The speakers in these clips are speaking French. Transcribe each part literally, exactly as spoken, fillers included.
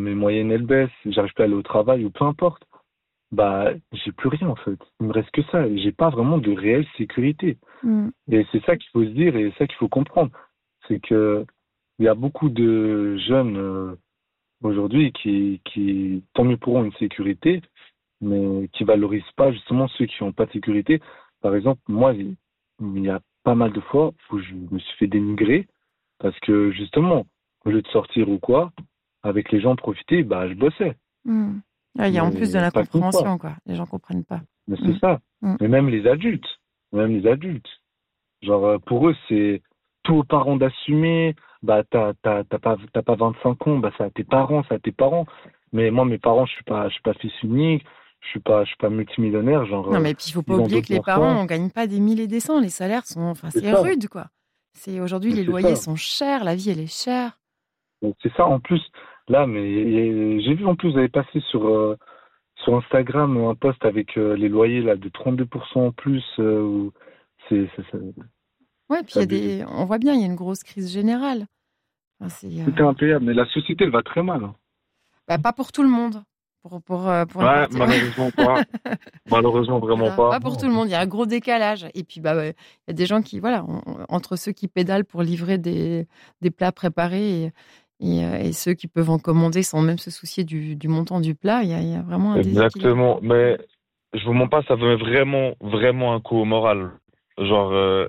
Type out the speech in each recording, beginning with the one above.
mes moyennes elles baissent, j'arrive plus à aller au travail ou peu importe, bah j'ai plus rien en fait. Il me reste que ça et j'ai pas vraiment de réelle sécurité. Mm. Et c'est ça qu'il faut se dire et c'est ça qu'il faut comprendre. C'est que il y a beaucoup de jeunes euh, aujourd'hui qui, qui, tant mieux pour eux, ont une sécurité, mais qui valorisent pas justement ceux qui n'ont pas de sécurité. Par exemple, moi, il il y a pas mal de fois où je me suis fait dénigrer parce que justement, au lieu de sortir ou quoi, avec les gens profiter, bah je bossais. Mm. Ah, il y a en plus de Mais pas qu'une fois. l'incompréhension, quoi. Les gens comprennent pas. Mais Mm. c'est ça. Mm. Mais même les adultes, même les adultes. Genre, euh, pour eux, c'est tout aux parents d'assumer. Bah, t'as, t'as, t'as pas, t'as pas vingt-cinq ans, bah, c'est à tes parents, c'est à tes parents. Mais moi, mes parents, je suis pas, je suis pas fils unique, je suis pas, je suis pas multimillionnaire, genre, Non, euh, mais puis il faut pas ils ont oublier que d'autres les parents, enfants. on gagne pas des mille et des cents. Les salaires sont, enfin, C'est c'est ça, rude, quoi. C'est aujourd'hui, mais les c'est loyers ça. sont chers, la vie, elle est chère. Donc, c'est ça, en plus, là, mais et- j'ai vu, en plus, vous avez passé sur, euh, sur Instagram un post avec euh, les loyers, là, de trente-deux pour cent en plus, euh, où c'est, c'est, c'est, Ouais, puis il c'est y a abusé. des, on voit bien, il y a une grosse crise générale. Enfin, c'est, euh, Tout est impayable, mais la société, elle va très mal, hein. bah, pas pour tout le monde. Pour, pour, euh, pour une Ouais, partie. malheureusement pas. Malheureusement, vraiment Voilà, pas. pas pour tout le monde. Il y a un gros décalage. Et puis, bah, ouais, il y a des gens qui, voilà, on- entre ceux qui pédalent pour livrer des, des plats préparés et, et, euh, et ceux qui peuvent en commander sans même se soucier du, du montant du plat, il y a, il y a vraiment un déséquilibre. Exactement, mais je vous mens pas, ça met vraiment, vraiment un coup au moral. Genre, euh,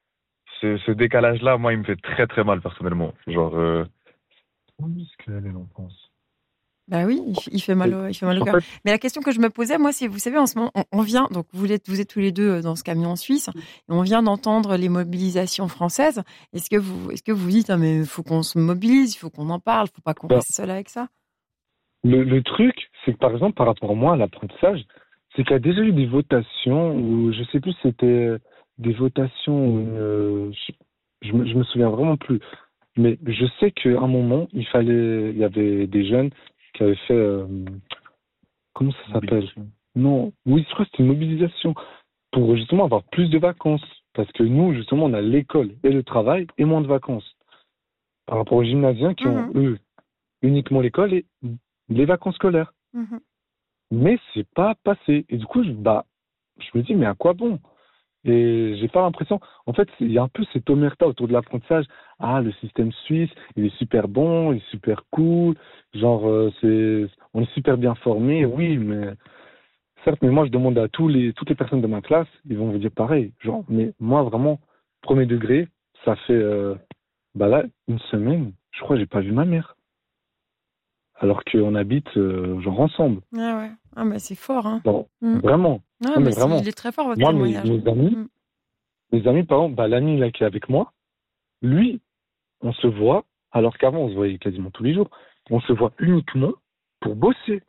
ce, ce décalage-là, moi, il me fait très, très mal, personnellement. Genre, euh... oui, ce qu'elle est, on pense. Bah oui, il, f- il fait mal au, il fait mal au En cœur. fait, Mais la question que je me posais, moi, c'est, vous savez, en ce moment, on, on vient, donc vous êtes, vous êtes tous les deux euh, dans ce camion en Suisse, et on vient d'entendre les mobilisations françaises. Est-ce que vous, est-ce que vous dites, ah, mais il faut qu'on se mobilise, il faut qu'on en parle, il faut pas qu'on ben, reste seul avec ça? le, le truc, c'est que, par exemple, par rapport à moi, à l'apprentissage, c'est qu'il y a déjà eu des votations où, je sais plus, si c'était des votations où une, euh, je, je me, je me souviens vraiment plus. Mais je sais qu'à un moment, il fallait, il y avait des jeunes qui avaient fait, euh, comment ça s'appelle? Non, oui, je crois que c'était une mobilisation pour justement avoir plus de vacances. Parce que nous, justement, on a l'école et le travail et moins de vacances. Par rapport aux gymnasiens qui ont, Mhm, eux, uniquement l'école et les vacances scolaires. mhm. Mais c'est pas passé. Et du coup, je, bah, je me dis, mais à quoi bon? Et j'ai pas l'impression. En fait, il y a un peu cette omerta autour de l'apprentissage. Ah, le système suisse, il est super bon, il est super cool. Genre, euh, c'est, on est super bien formé. Oui, mais certes, mais moi, je demande à tous les, toutes les personnes de ma classe, ils vont vous dire pareil. Genre, mais moi, vraiment, premier degré, ça fait, euh, bah là, une semaine, je crois que j'ai pas vu ma mère. Alors qu'on habite, euh, genre, ensemble. Ah ouais. Ah bah c'est fort, hein. Genre, Mm. vraiment. Ah, Non, mais mais c'est, vraiment. il est très fort, votre Moi, mes, témoignage. mes amis, Mm. mes amis, par exemple, bah, l'ami là qui est avec moi, lui, on se voit, alors qu'avant, on se voyait quasiment tous les jours. On se voit uniquement pour bosser.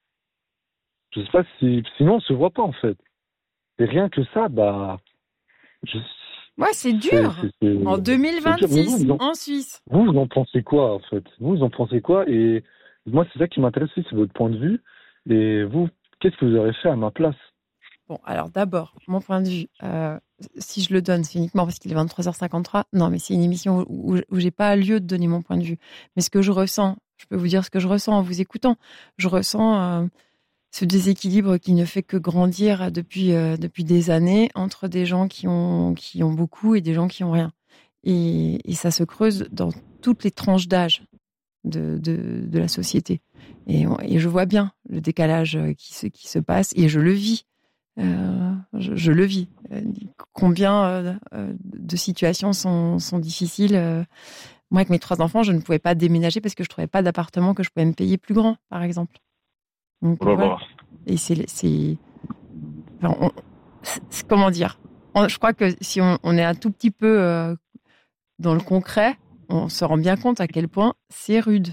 Je sais pas si, sinon, on se voit pas, en fait. Et rien que ça, bah, je, Ouais, c'est c'est, dur. c'est, c'est, En c'est dur. Mais vous, deux mille vingt-six, vous en, en Suisse. vous, vous en pensez quoi, en fait? Vous, vous en pensez quoi? Et moi, c'est ça qui m'intéresse, c'est votre point de vue. Et vous, qu'est-ce que vous aurez fait à ma place? Bon, alors d'abord, mon point de vue, euh, si je le donne, c'est uniquement parce qu'il est vingt-trois heures cinquante-trois. Non, mais c'est une émission où, où, où j'ai pas lieu de donner mon point de vue. Mais ce que je ressens, je peux vous dire ce que je ressens en vous écoutant. Je ressens euh, ce déséquilibre qui ne fait que grandir depuis, euh, depuis des années entre des gens qui ont, qui ont beaucoup et des gens qui ont rien. Et, et ça se creuse dans toutes les tranches d'âge de, de, de la société. Et, et je vois bien le décalage qui se, qui se passe et je le vis. Euh, je, je le vis. Euh, combien euh, euh, de situations sont, sont difficiles. euh. Moi, avec mes trois enfants, je ne pouvais pas déménager parce que je trouvais pas d'appartement que je pouvais me payer plus grand, par exemple. Donc Oh euh, là voilà. là. Et c'est, c'est, enfin, on- c'est- c'est- comment dire. On- je crois que si on, on est un tout petit peu euh, dans le concret, on se rend bien compte à quel point c'est rude.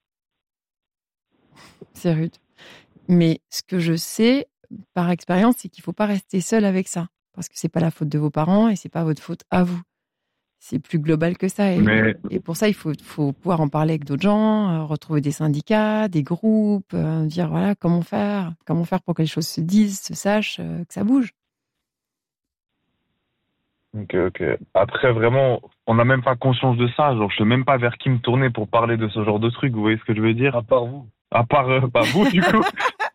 C'est rude. Mais ce que je sais par expérience, c'est qu'il faut pas rester seul avec ça, parce que c'est pas la faute de vos parents et c'est pas votre faute à vous. C'est plus global que ça. Et, Mais et pour ça, il faut, faut pouvoir en parler avec d'autres gens, euh, retrouver des syndicats, des groupes, euh, dire voilà comment faire, comment faire pour que les choses se disent, se sachent, euh, que ça bouge. ok, ok. Après, vraiment, on n'a même pas conscience de ça. Genre, je sais même pas vers qui me tourner pour parler de ce genre de truc. Vous voyez ce que je veux dire? À part vous. À part euh, bah, vous, du coup.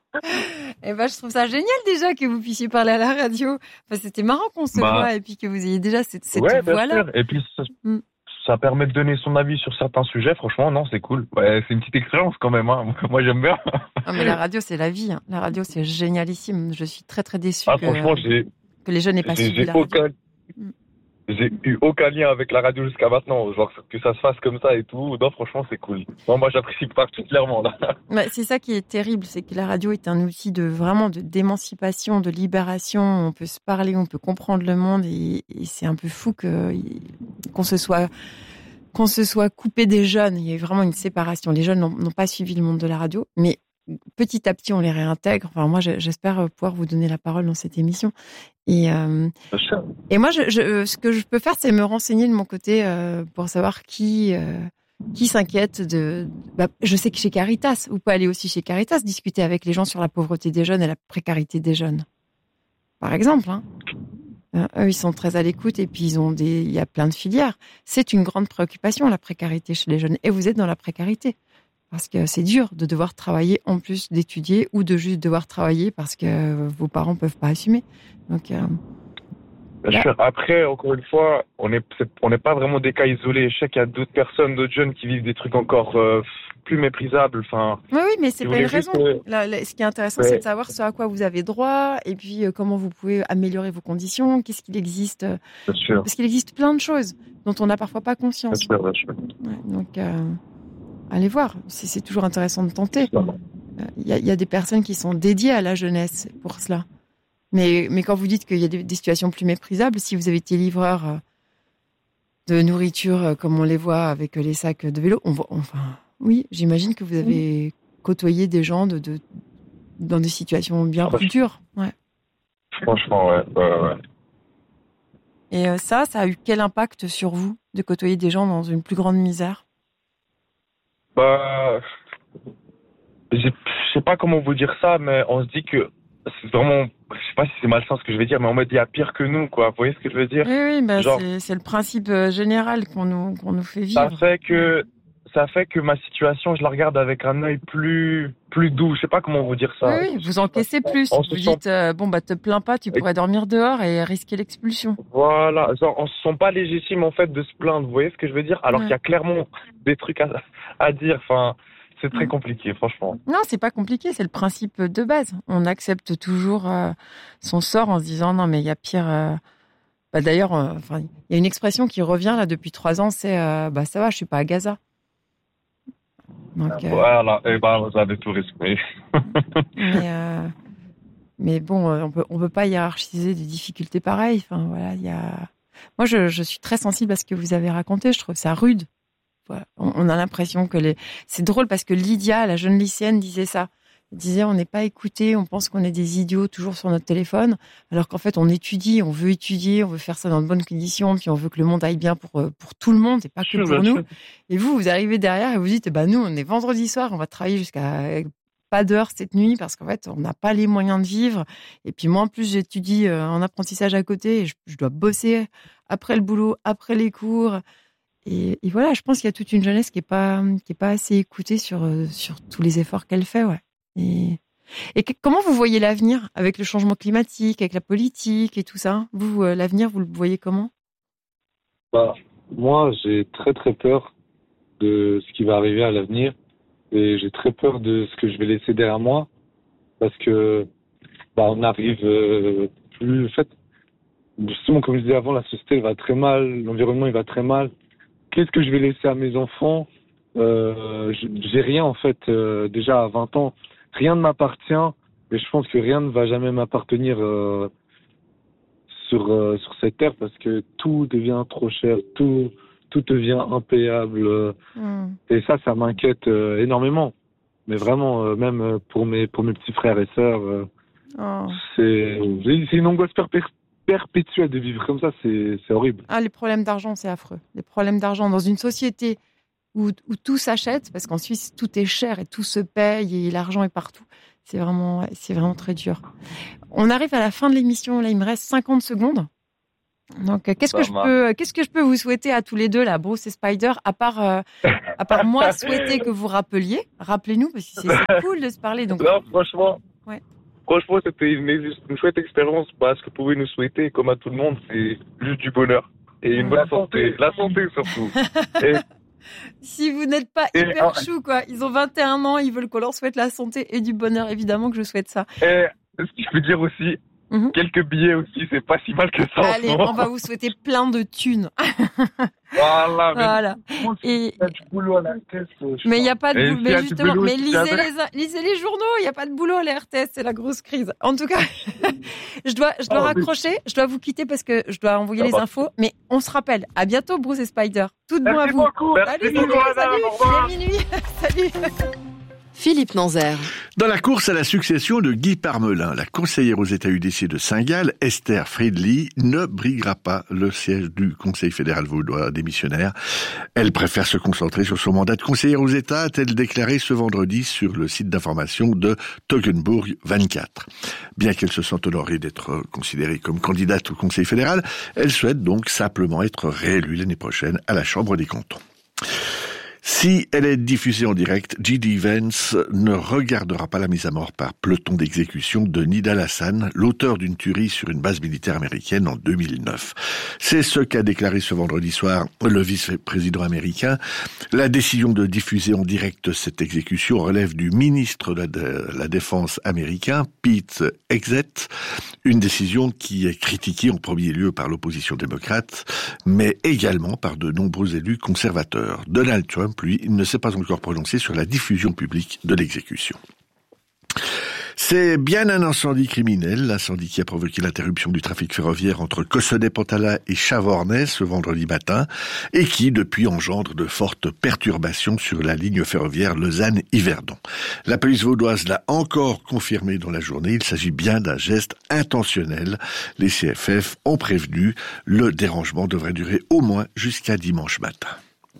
Eh ben, je trouve ça génial déjà que vous puissiez parler à la radio. Enfin, c'était marrant qu'on se Bah, voit et puis que vous ayez déjà cette, cette ouais, bien voix-là. sûr. Et puis, ça, Mm. ça permet de donner son avis sur certains sujets. Franchement, non, c'est cool. Ouais, c'est une petite expérience quand même. Hein. Moi, j'aime bien. Non, mais la radio, c'est la vie. Hein. La radio, c'est génialissime. Je suis très, très déçue Ah, que, franchement, j'ai, que les jeunes n'aient pas j'ai, suivi j'ai la radio. aucun, Mm. j'ai eu aucun lien avec la radio jusqu'à maintenant. Genre, que ça se fasse comme ça et tout. Non, franchement, c'est cool. Non, moi, j'apprécie particulièrement, là. Ouais, c'est ça qui est terrible, c'est que la radio est un outil de vraiment de d'émancipation, de libération. On peut se parler, on peut comprendre le monde, et, et c'est un peu fou que qu'on se soit qu'on se soit coupé des jeunes. Il y a eu vraiment une séparation. Les jeunes n'ont, n'ont pas suivi le monde de la radio, mais petit à petit, on les réintègre. Enfin, moi, j'espère pouvoir vous donner la parole dans cette émission. Et, euh, et moi, je, je, ce que je peux faire, c'est me renseigner de mon côté euh, pour savoir qui, euh, qui s'inquiète de... Bah, je sais que chez Caritas, vous pouvez aller aussi chez Caritas, discuter avec les gens sur la pauvreté des jeunes et la précarité des jeunes. Par exemple, hein. Euh, eux, ils sont très à l'écoute et puis ils ont des, il y a plein de filières. C'est une grande préoccupation, la précarité chez les jeunes. Et vous êtes dans la précarité. Parce que c'est dur de devoir travailler en plus d'étudier ou de juste devoir travailler parce que vos parents peuvent pas assumer. Donc, euh, Bien là. sûr. Après, encore une fois, on n'est on n'est pas vraiment des cas isolés. Je sais qu'il y a d'autres personnes, d'autres jeunes qui vivent des trucs encore euh, plus méprisables. Enfin, oui, oui, mais c'est si pas une juste, raison. euh, Là, là, ce qui est intéressant, ouais. c'est de savoir ce à quoi vous avez droit et puis euh, comment vous pouvez améliorer vos conditions. Qu'est-ce qu'il existe euh, Bien sûr. Parce qu'il existe plein de choses dont on n'a parfois pas conscience. Bien sûr, bien sûr. Ouais, donc, euh, allez voir. C'est, c'est toujours intéressant de tenter. Il y, a, il y a des personnes qui sont dédiées à la jeunesse pour cela. Mais, mais quand vous dites qu'il y a des, des situations plus méprisables, si vous avez été livreur euh, de nourriture, euh, comme on les voit avec les sacs de vélo, on voit, enfin, oui, j'imagine que vous avez côtoyé des gens de, de, dans des situations bien Ah, plus dures. Ouais. Franchement, ouais, ouais, ouais. Et euh, ça, ça a eu quel impact sur vous de côtoyer des gens dans une plus grande misère? Bah, j'ai- je sais pas comment vous dire ça, mais on se dit que c'est vraiment, je sais pas si c'est malsain ce que je vais dire, mais on mode il y a pire que nous, quoi. Vous voyez ce que je veux dire? Oui, oui, bah, Genre, c'est, c'est le principe euh, général qu'on nous, qu'on nous fait ça vivre. fait que, ça fait que ma situation, je la regarde avec un œil plus, plus doux. Je sais pas comment vous dire ça. Oui, oui, vous encaissez plus. On Vous se sent, dites, euh, bon, bah, te plains pas, tu pourrais dormir dehors et risquer l'expulsion. voilà, genre, on se sent pas légitime en fait de se plaindre. Vous voyez ce que je veux dire? Alors Ouais. qu'il y a clairement des trucs à, à dire. Enfin, c'est très Mm. compliqué, franchement. Non, c'est pas compliqué, c'est le principe de base. On accepte toujours euh, son sort en se disant, non, mais il y a pire. euh, Bah, d'ailleurs, euh, enfin, il y a une expression qui revient là depuis trois ans, c'est, euh, bah, ça va, je suis pas à Gaza. Donc, euh, Voilà, et ben vous avez tout résumé. mais, euh, mais bon, euh, on peut, on peut pas hiérarchiser des difficultés pareilles. Enfin, voilà, il y a. Moi, je, je suis très sensible à ce que vous avez raconté. Je trouve ça rude. Voilà. On, on a l'impression que les. C'est drôle parce que Lydia, la jeune lycéenne, disait ça. Elle disait, on n'est pas écouté, on pense qu'on est des idiots toujours sur notre téléphone, alors qu'en fait, on étudie, on veut étudier, on veut faire ça dans de bonnes conditions, puis on veut que le monde aille bien pour pour tout le monde et pas que pour nous. Et vous, vous arrivez derrière et vous dites, bah nous, on est vendredi soir, on va travailler jusqu'à pas d'heure cette nuit parce qu'en fait, on n'a pas les moyens de vivre. Et puis moi, en plus, j'étudie en apprentissage à côté et je, je dois bosser après le boulot, après les cours. Et, et voilà, je pense qu'il y a toute une jeunesse qui est pas qui est pas assez écoutée sur sur tous les efforts qu'elle fait, ouais. Et, et que, comment vous voyez l'avenir avec le changement climatique, avec la politique et tout ça? Vous, euh, l'avenir, vous le voyez comment? Bah, moi, j'ai très très peur de ce qui va arriver à l'avenir et j'ai très peur de ce que je vais laisser derrière moi parce que bah, on arrive euh, plus. En fait, justement, comme je disais avant, la société va très mal, l'environnement il va très mal. Qu'est-ce que je vais laisser à mes enfants? euh, J'ai rien en fait. Euh, déjà à vingt ans, rien ne m'appartient et je pense que rien ne va jamais m'appartenir euh, sur euh, sur cette terre parce que tout devient trop cher, tout tout devient impayable. Mmh. Et ça, ça m'inquiète euh, énormément. Mais vraiment, euh, même pour mes pour mes petits frères et sœurs, euh, Oh. c'est c'est une angoisse perpé- perpétuelle de vivre comme ça. C'est c'est horrible. Ah, les problèmes d'argent, c'est affreux. Les problèmes d'argent dans une société où, où tout s'achète, parce qu'en Suisse, tout est cher et tout se paye et l'argent est partout. C'est vraiment, c'est vraiment très dur. On arrive à la fin de l'émission. Là, il me reste cinquante secondes. Donc, qu'est-ce que, je peux, qu'est-ce que je peux vous souhaiter à tous les deux, là, Bruce et Spider, à part, euh, à part moi souhaiter que vous rappeliez. Rappelez-nous, parce que c'est, c'est cool de se parler. Donc... Non, franchement, ouais. franchement, c'était une, une chouette expérience. Bah, ce que vous pouvez nous souhaiter, comme à tout le monde, c'est juste du bonheur. Et une bonne santé. La santé, surtout. Et... Si vous n'êtes pas et hyper ah... chou, quoi. Ils ont vingt et un ans, ils veulent qu'on leur souhaite la santé et du bonheur. Évidemment que je souhaite ça. Et ce que je peux dire aussi, mm-hmm. quelques billets aussi, c'est pas si mal que ça. Allez, on va vous souhaiter plein de thunes. Voilà. Mais voilà. Et... Il y a du boulot à la R T S. Mais il n'y a pas de boulot. Mais justement, mais lisez les, lisez les journaux. Il n'y a pas de boulot à la R T S. C'est la grosse crise. En tout cas, je dois, je dois oh, raccrocher. Mais... Je dois vous quitter parce que je dois envoyer ça les va. infos. Mais on se rappelle. À bientôt, Bruce et Spider. Tout de bon à vous. Beaucoup. Merci salut, beaucoup, salut, madame. salut. Il est minuit. Salut. Philippe Nanzer. Dans la course à la succession de Guy Parmelin, la conseillère aux États U D C de Saint-Gall, Esther Friedli, ne briguera pas le siège du Conseil fédéral vaudois démissionnaire. Elle préfère se concentrer sur son mandat de conseillère aux États, a-t-elle déclaré ce vendredi sur le site d'information de Toggenburg vingt-quatre. Bien qu'elle se sente honorée d'être considérée comme candidate au Conseil fédéral, elle souhaite donc simplement être réélue l'année prochaine à la Chambre des cantons. Si elle est diffusée en direct, J D. Vance ne regardera pas la mise à mort par peloton d'exécution de Nidal Hassan, l'auteur d'une tuerie sur une base militaire américaine en deux mille neuf. C'est ce qu'a déclaré ce vendredi soir le vice-président américain. La décision de diffuser en direct cette exécution relève du ministre de la Défense américain, Pete Hegseth, une décision qui est critiquée en premier lieu par l'opposition démocrate, mais également par de nombreux élus conservateurs. Donald Trump, lui, il ne s'est pas encore prononcé sur la diffusion publique de l'exécution. C'est bien un incendie criminel, l'incendie qui a provoqué l'interruption du trafic ferroviaire entre Cossonay-Pontala et Chavornay ce vendredi matin, et qui, depuis, engendre de fortes perturbations sur la ligne ferroviaire Lausanne-Yverdon. La police vaudoise l'a encore confirmé dans la journée, il s'agit bien d'un geste intentionnel. Les C F F ont prévenu, le dérangement devrait durer au moins jusqu'à dimanche matin.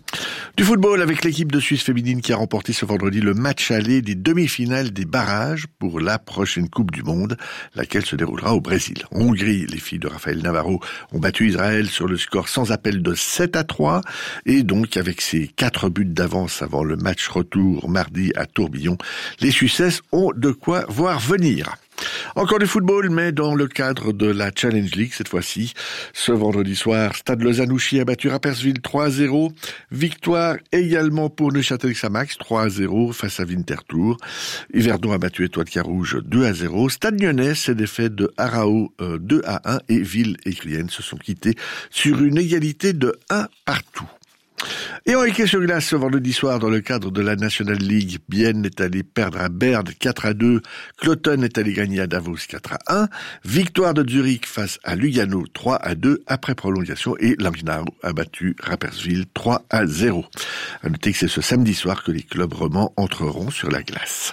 Du football avec l'équipe de Suisse féminine qui a remporté ce vendredi le match aller des demi-finales des barrages pour la prochaine Coupe du Monde, laquelle se déroulera au Brésil. En Hongrie, les filles de Raphaël Navarro ont battu Israël sur le score sans appel de sept à trois et donc avec ces quatre buts d'avance avant le match retour mardi à Tourbillon, les Suissesses ont de quoi voir venir. Encore du football, mais dans le cadre de la Challenge League cette fois-ci. Ce vendredi soir, Stade Lausanne-Ouchy a battu Rapperswil trois à zéro. Victoire également pour Neuchâtel-Xamax trois à zéro face à Winterthur. Yverdon a battu Étoile Carouge deux à zéro. Stade Lyonnais s'est défait de Arao euh, deux à un et Ville et Crienne se sont quittés sur une égalité de un partout. Et en hockey sur glace ce vendredi soir dans le cadre de la National League, Bienne est allé perdre à Berne quatre à deux, Cloton est allé gagner à Davos quatre à un, victoire de Zurich face à Lugano trois à deux après prolongation et Langnau a battu Rapperswil trois à zéro. À noter que c'est ce samedi soir que les clubs romans entreront sur la glace.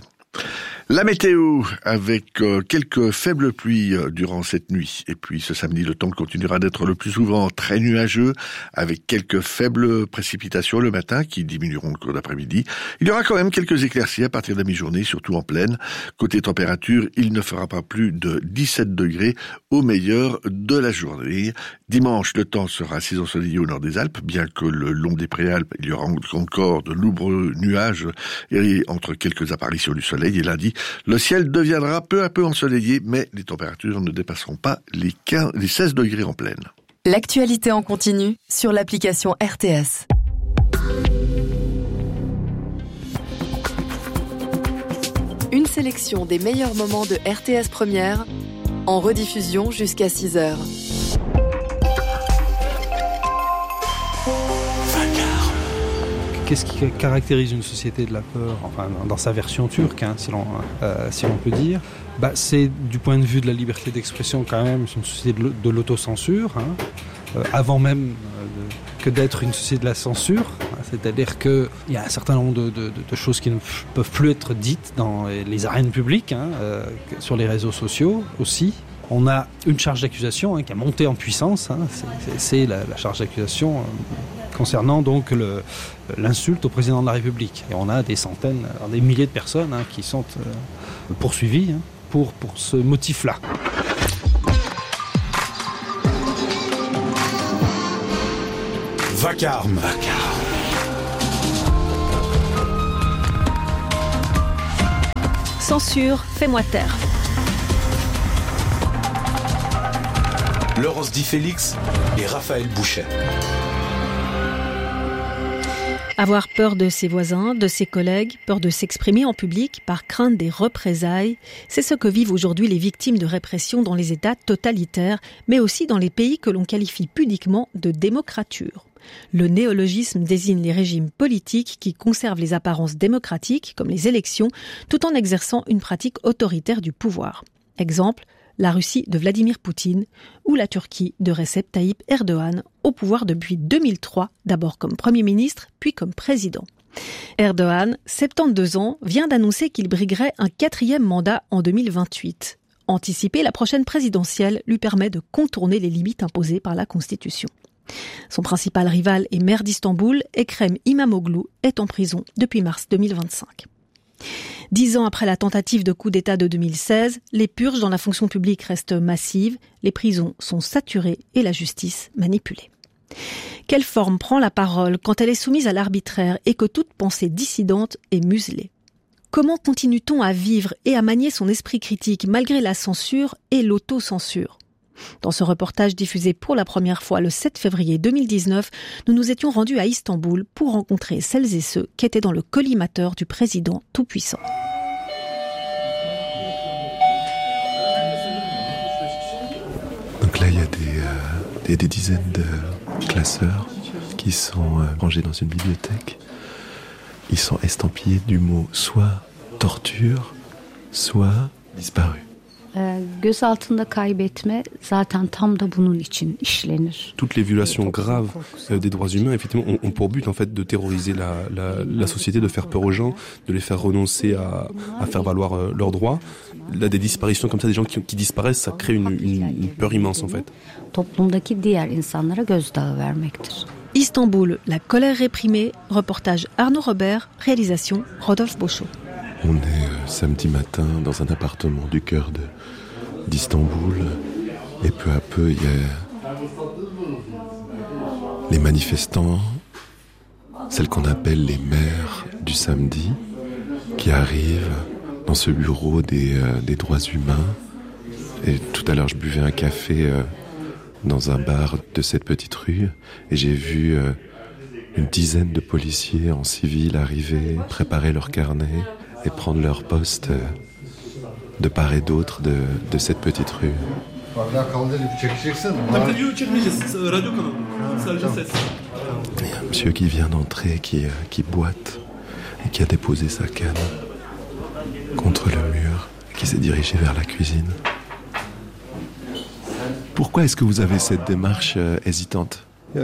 La météo, avec euh, quelques faibles pluies euh, durant cette nuit. Et puis ce samedi, le temps continuera d'être le plus souvent très nuageux, avec quelques faibles précipitations le matin qui diminueront le cours d'après-midi. Il y aura quand même quelques éclaircies à partir de la mi-journée, surtout en plaine. Côté température, il ne fera pas plus de dix-sept degrés au meilleur de la journée. Dimanche, le temps sera assez ensoleillé au nord des Alpes, bien que le long des Préalpes, il y aura encore de nombreux nuages et entre quelques apparitions du soleil. Et lundi, le ciel deviendra peu à peu ensoleillé, mais les températures ne dépasseront pas les, quinze, les seize degrés en pleine. L'actualité en continu sur l'application R T S. Une sélection des meilleurs moments de R T S Première, en rediffusion jusqu'à six heures. Qu'est-ce qui caractérise une société de la peur, enfin dans sa version turque, hein, si l'on euh, si l'on peut dire, bah, c'est du point de vue de la liberté d'expression quand même, c'est une société de, de l'autocensure, hein, euh, avant même euh, de, que d'être une société de la censure, hein, c'est-à-dire qu'il y a un certain nombre de, de, de choses qui ne f- peuvent plus être dites dans les arènes publiques, hein, euh, sur les réseaux sociaux aussi. On a une charge d'accusation hein, qui a monté en puissance, hein, c'est, c'est, c'est la, la charge d'accusation euh, concernant donc le, l'insulte au président de la République. Et on a des centaines, des milliers de personnes hein, qui sont euh, poursuivies hein, pour, pour ce motif-là. Vacarme. Vacarme. Censure, fais-moi taire. Laurence Di Félix et Raphaël Bouchet. Avoir peur de ses voisins, de ses collègues, peur de s'exprimer en public par crainte des représailles, c'est ce que vivent aujourd'hui les victimes de répression dans les États totalitaires, mais aussi dans les pays que l'on qualifie pudiquement de démocrature. Le néologisme désigne les régimes politiques qui conservent les apparences démocratiques, comme les élections, tout en exerçant une pratique autoritaire du pouvoir. Exemple, la Russie de Vladimir Poutine ou la Turquie de Recep Tayyip Erdogan, au pouvoir depuis deux mille trois, d'abord comme Premier ministre, puis comme président. Erdogan, soixante-douze ans, vient d'annoncer qu'il briguerait un quatrième mandat en deux mille vingt-huit. Anticiper la prochaine présidentielle lui permet de contourner les limites imposées par la Constitution. Son principal rival et maire d'Istanbul, Ekrem İmamoğlu, est en prison depuis mars deux mille vingt-cinq. Dix ans après la tentative de coup d'État de deux mille seize, les purges dans la fonction publique restent massives, les prisons sont saturées et la justice manipulée. Quelle forme prend la parole quand elle est soumise à l'arbitraire et que toute pensée dissidente est muselée ? Comment continue-t-on à vivre et à manier son esprit critique malgré la censure et l'autocensure ? Dans ce reportage diffusé pour la première fois le sept février deux mille dix-neuf, nous nous étions rendus à Istanbul pour rencontrer celles et ceux qui étaient dans le collimateur du président tout-puissant. Donc là, il y a des, euh, des, des dizaines de classeurs qui sont euh, rangés dans une bibliothèque. Ils sont estampillés du mot soit torture, soit disparu. Gözaltında kaybetme zaten tam da bunun için işlenir. Toutes les violations graves euh, des droits humains, effectivement, ont, ont pour but en fait de terroriser la, la, la société, de faire peur aux gens, de les faire renoncer à, à faire valoir euh, leurs droits. Là, des disparitions comme ça, des gens qui, qui disparaissent, ça crée une, une, une peur immense en fait. Toplumdaki diğer insanlara gözdağı vermektir. Istanbul, la colère réprimée, reportage Arnaud Robert, réalisation Rodolphe Beauchot. On est euh, samedi matin dans un appartement du cœur de, d'Istanbul et peu à peu il y a les manifestants, celles qu'on appelle les mères du samedi, qui arrivent dans ce bureau des, euh, des droits humains. Et tout à l'heure je buvais un café euh, dans un bar de cette petite rue et j'ai vu euh, une dizaine de policiers en civil arriver, préparer leur carnet et prendre leur poste de part et d'autre de, de cette petite rue. Il y a un monsieur qui vient d'entrer, qui, qui boite et qui a déposé sa canne contre le mur et qui s'est dirigé vers la cuisine. Pourquoi est-ce que vous avez cette démarche euh, hésitante ? Un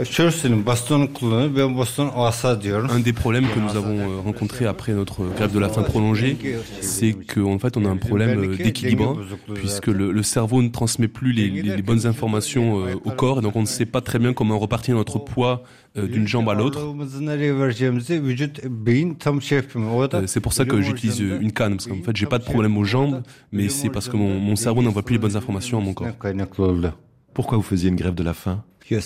des problèmes que nous avons rencontrés après notre grève de la faim prolongée, c'est qu'en fait on a un problème d'équilibre, puisque le, le cerveau ne transmet plus les, les, les bonnes informations euh, au corps, et donc on ne sait pas très bien comment repartir notre poids euh, d'une jambe à l'autre. Euh, c'est pour ça que j'utilise une canne, parce qu'en fait j'ai pas de problème aux jambes, mais c'est parce que mon, mon cerveau n'envoie plus les bonnes informations à mon corps. Pourquoi vous faisiez une grève de la faim ?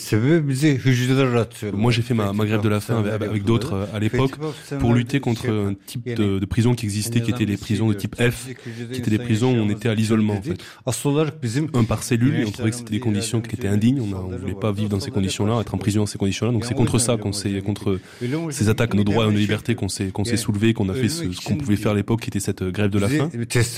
Moi j'ai fait ma, ma grève de la faim avec, avec d'autres à l'époque pour lutter contre un type de, de prison qui existait, qui étaient les prisons de type F, qui étaient des prisons où on était à l'isolement en fait. Un par cellule, et on trouvait que c'était des conditions qui étaient indignes, on ne voulait pas vivre dans ces conditions-là, être en prison dans ces conditions-là, donc c'est contre ça qu'on s'est, contre ces attaques à nos droits et à nos libertés qu'on s'est, qu'on s'est soulevé, qu'on a fait ce, ce qu'on pouvait faire à l'époque qui était cette grève de la faim.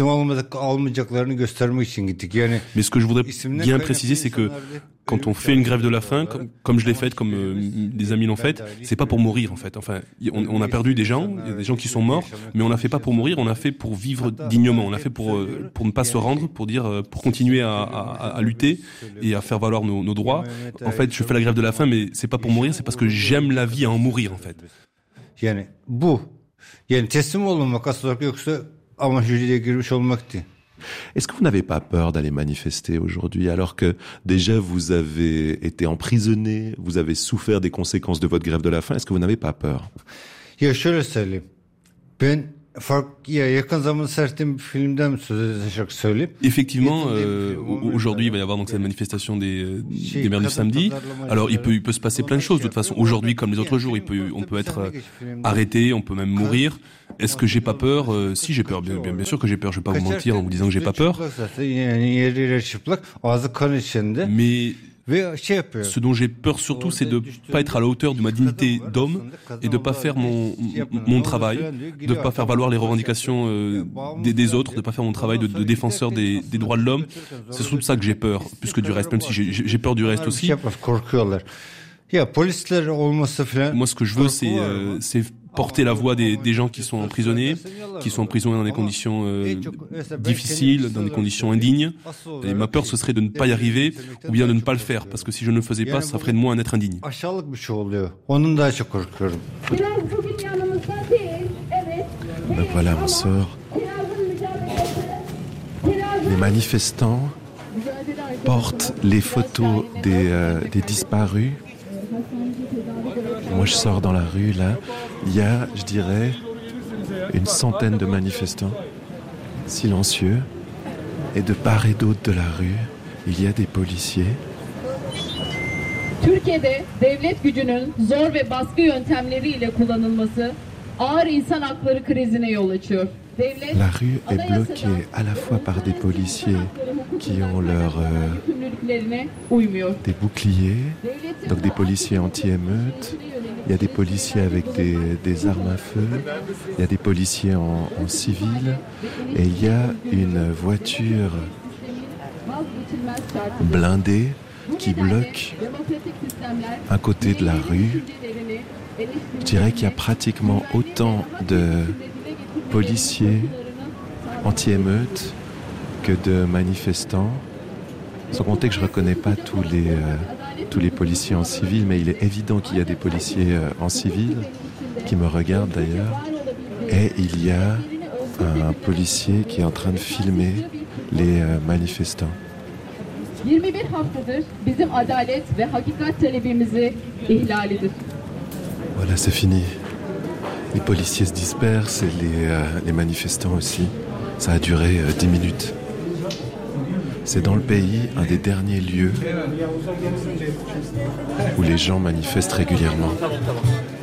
Mais ce que je voudrais bien préciser, c'est que quand on fait une grève de la faim, comme, comme je l'ai faite, comme euh, des amis l'ont faite, c'est pas pour mourir en fait. Enfin, on, on a perdu des gens, il y a des gens qui sont morts, mais on l'a fait pas pour mourir, on l'a fait pour vivre dignement. On l'a fait pour euh, pour ne pas se rendre, pour dire, euh, pour continuer à, à, à lutter et à faire valoir nos, nos droits. En fait, je fais la grève de la faim, mais c'est pas pour mourir, c'est parce que j'aime la vie à en mourir en fait. Yani bu, yani teslim olmamak asıl yoksa ama jüriye girmiş olmaktı. Est-ce que vous n'avez pas peur d'aller manifester aujourd'hui alors que déjà vous avez été emprisonné, vous avez souffert des conséquences de votre grève de la faim? Est-ce que vous n'avez pas peur? Ya şöyle söyleyeyim. Ben Effectivement, euh, aujourd'hui, il va y avoir donc cette manifestation des, des mères du samedi. Alors, il peut, il peut se passer plein de choses. De toute façon, aujourd'hui, comme les autres jours, il peut, on peut être arrêté, on peut même mourir. Est-ce que j'ai pas peur? euh, Si, j'ai peur. Bien, bien, bien sûr que j'ai peur. Je vais pas vous mentir en vous disant que j'ai pas peur. Mais ce dont j'ai peur surtout, c'est de pas être à la hauteur de ma dignité d'homme et de pas faire mon mon travail, de pas faire valoir les revendications euh, des, des autres, de pas faire mon travail de, de défenseur des, des droits de l'homme. C'est surtout de ça que j'ai peur, plus que du reste, même si j'ai, j'ai peur du reste aussi. Moi, ce que je veux, c'est euh, c'est porter la voix des, des gens qui sont emprisonnés, qui sont emprisonnés dans des conditions euh, difficiles, dans des conditions indignes. Et ma peur, ce serait de ne pas y arriver ou bien de ne pas le faire, parce que si je ne le faisais pas, ça ferait de moi un être indigne. Ben voilà, on sort. Les manifestants portent les photos des, euh, des disparus. Moi, je sors dans la rue, là. Il y a, je dirais, une centaine de manifestants, silencieux. Et de part et d'autre de la rue, il y a des policiers. Türkiye'de devlet gücünün zor ve baskı yöntemleriyle kullanılması ağır insan hakları krizine yol açıyor. La rue est bloquée à la fois par des policiers qui ont leur, euh, des boucliers, donc des policiers anti-émeutes, il y a des policiers avec des, des armes à feu, il y a des policiers en, en civil, et il y a une voiture blindée qui bloque un côté de la rue. Je dirais qu'il y a pratiquement autant de policiers anti-émeutes que de manifestants. Sans compter que je ne reconnais pas tous les, euh, tous les policiers en civil, mais il est évident qu'il y a des policiers euh, en civil, qui me regardent d'ailleurs. Et il y a un, un policier qui est en train de filmer les euh, manifestants. Voilà, c'est fini. Les policiers se dispersent et les, euh, les manifestants aussi. Ça a duré euh, dix minutes. C'est dans le pays un des derniers lieux où les gens manifestent régulièrement.